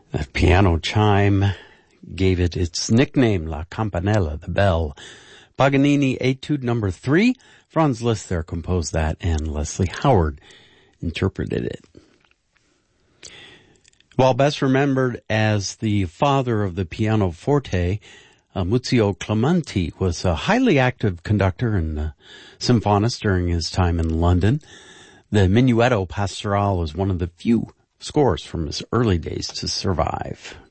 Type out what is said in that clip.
The piano chime gave it its nickname, La Campanella, the bell. Paganini Etude number 3. Franz Liszt there composed that, and Leslie Howard interpreted it. While best remembered as the father of the pianoforte, Muzio Clementi was a highly active conductor and symphonist during his time in London. The Minuetto Pastorale was one of the few scores from his early days to survive.